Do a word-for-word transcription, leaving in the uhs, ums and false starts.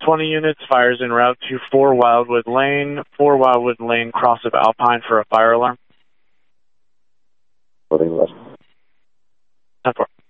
twenty units, fires en route to four Wildwood Lane, four Wildwood Lane, cross of Alpine for a fire alarm. Loading left. ten four.